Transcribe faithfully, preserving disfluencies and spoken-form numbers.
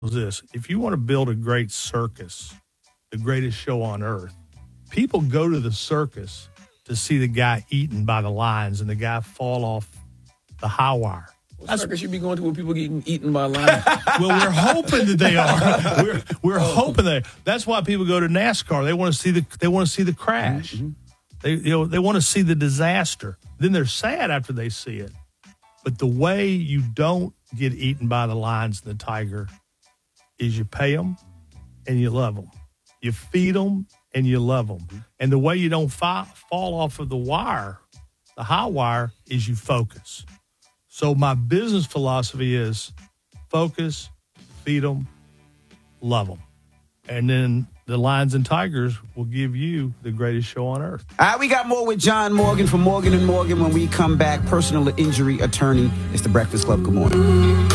is this. If you want to build a great circus, the greatest show on earth, people go to the circus to see the guy eaten by the lions and the guy fall off the high wire. What circus you be going to where people getting eaten by lions? Well, we're hoping that they are. We're, we're oh. hoping they. That's why people go to NASCAR. They want to see the. They want to see the crash. Mm-hmm. They you know they want to see the disaster. Then they're sad after they see it. But the way you don't get eaten by the lions and the tiger is you pay them and you love them. You feed them and you love them. Mm-hmm. And the way you don't fi- fall off of the wire, the high wire, is you focus. So my business philosophy is focus, feed them, love them. And then the Lions and Tigers will give you the greatest show on earth. All right, we got more with John Morgan from Morgan and Morgan when we come back. Personal injury attorney. It's the Breakfast Club. Good morning.